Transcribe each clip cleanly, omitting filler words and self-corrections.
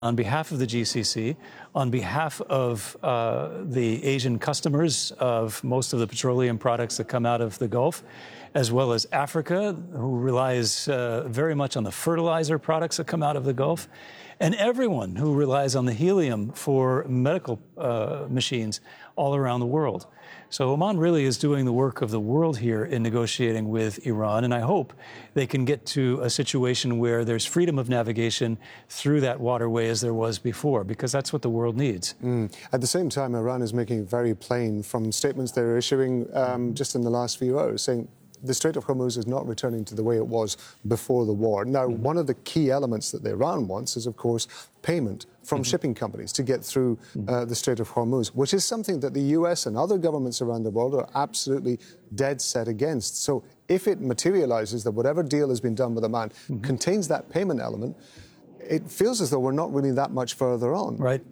on behalf of the GCC, on behalf of the Asian customers of most of the petroleum products that come out of the Gulf, as well as Africa, who relies very much on the fertilizer products that come out of the Gulf, and everyone who relies on the helium for medical machines all around the world. So Oman really is doing the work of the world here in negotiating with Iran, and I hope they can get to a situation where there's freedom of navigation through that waterway as there was before, because that's what the world needs. At the same time, Iran is making it very plain from statements they're issuing just in the last few hours, saying the Strait of Hormuz is not returning to the way it was before the war. Now, one of the key elements that Iran wants is, of course, payment from shipping companies to get through the Strait of Hormuz, which is something that the US and other governments around the world are absolutely dead set against. So if it materializes that whatever deal has been done with Oman contains that payment element, it feels as though we're not really that much further on. Right.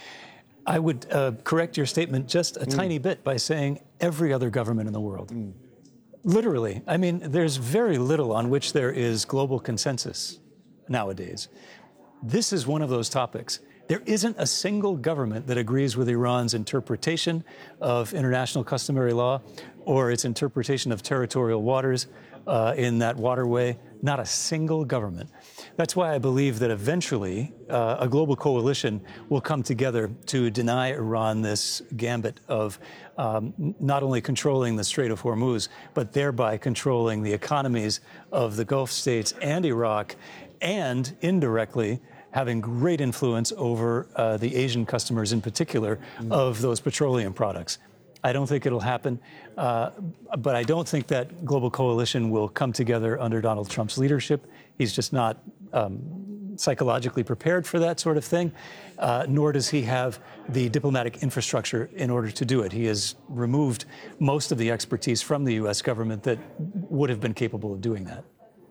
I would correct your statement just a tiny bit by saying every other government in the world. Literally. I mean, there's very little on which there is global consensus nowadays. This is one of those topics. There isn't a single government that agrees with Iran's interpretation of international customary law or its interpretation of territorial waters in that waterway. Not a single government. That's why I believe that eventually a global coalition will come together to deny Iran this gambit of not only controlling the Strait of Hormuz, but thereby controlling the economies of the Gulf states and Iraq, and indirectly having great influence over the Asian customers in particular of those petroleum products. I don't think it'll happen, but I don't think that global coalition will come together under Donald Trump's leadership. He's just not psychologically prepared for that sort of thing, nor does he have the diplomatic infrastructure in order to do it. He has removed most of the expertise from the U.S. government that would have been capable of doing that.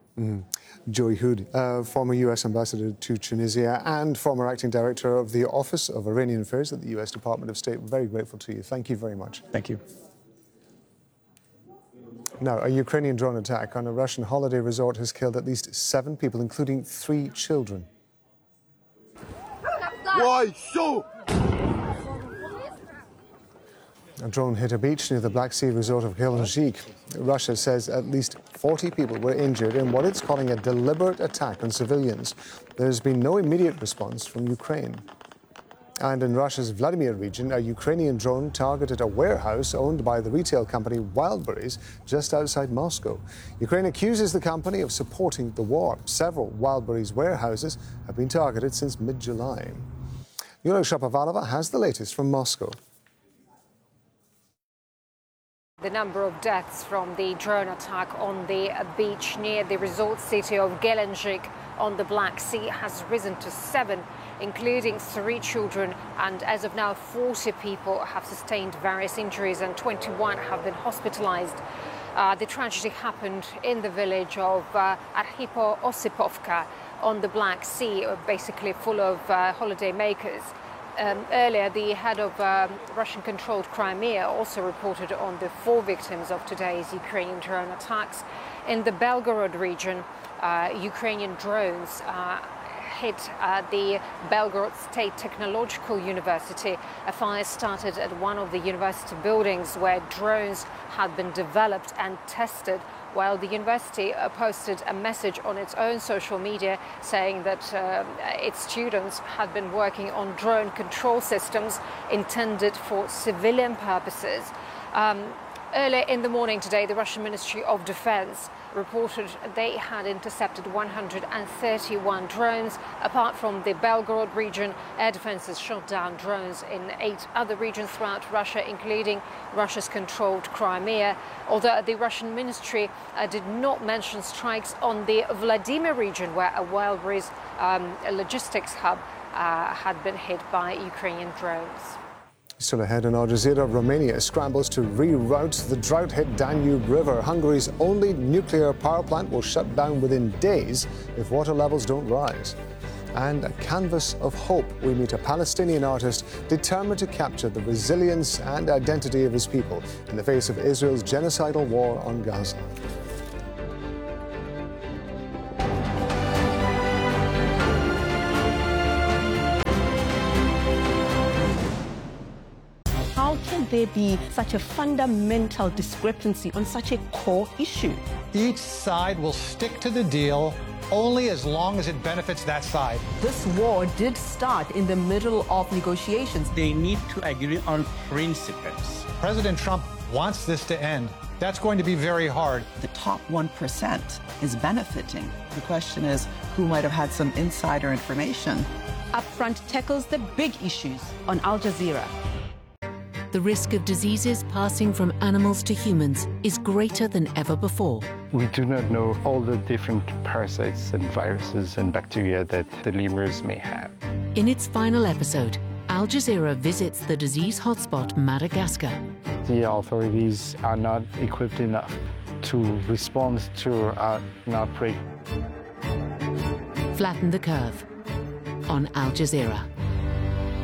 Joey Hood, former U.S. ambassador to Tunisia and former acting director of the Office of Iranian Affairs at the U.S. Department of State. Very grateful to you. Thank you very much. Thank you. Now, a Ukrainian drone attack on a Russian holiday resort has killed at least 7 people, including 3 children. Why so? A drone hit a beach near the Black Sea resort of Gelendzhik. Russia says at least 40 people were injured in what it's calling a deliberate attack on civilians. There's been no immediate response from Ukraine. And in Russia's Vladimir region, a Ukrainian drone targeted a warehouse owned by the retail company Wildberries just outside Moscow. Ukraine accuses the company of supporting the war. Several Wildberries warehouses have been targeted since mid-July. Yulia Shapovalova has the latest from Moscow. The number of deaths from the drone attack on the beach near the resort city of Gelendzhik on the Black Sea has risen to 7, including 3 children, and as of now 40 people have sustained various injuries and 21 have been hospitalized. The tragedy happened in the village of Arhipo Osipovka on the Black Sea, basically full of holiday makers. Earlier, the head of Russian-controlled Crimea also reported on the 4 victims of today's Ukrainian drone attacks. In the Belgorod region, Ukrainian drones hit the Belgorod State Technological University. A fire started at one of the university buildings where drones had been developed and tested, while the university posted a message on its own social media saying that its students had been working on drone control systems intended for civilian purposes. Earlier in the morning today, the Russian Ministry of Defense reported they had intercepted 131 drones. Apart from the Belgorod region, air defenses shot down drones in 8 other regions throughout Russia, including Russia's controlled Crimea, although the Russian ministry did not mention strikes on the Vladimir region, where a Wildberries logistics hub had been hit by Ukrainian drones. Still ahead, in Al Jazeera, Romania scrambles to reroute the drought-hit Danube River. Hungary's only nuclear power plant will shut down within days if water levels don't rise. And a canvas of hope. We meet a Palestinian artist determined to capture the resilience and identity of his people in the face of Israel's genocidal war on Gaza. could there be such a fundamental discrepancy on such a core issue? Each side will stick to the deal only as long as it benefits that side. This war did start in the middle of negotiations. They need to agree on principles. President Trump wants this to end. That's going to be very hard. The top 1% is benefiting. The question is, who might have had some insider information? Upfront tackles the big issues on Al Jazeera. The risk of diseases passing from animals to humans is greater than ever before. We do not know all the different parasites and viruses and bacteria that the lemurs may have. In its final episode, Al Jazeera visits the disease hotspot Madagascar. The authorities are not equipped enough to respond to an outbreak. Flatten the Curve on Al Jazeera.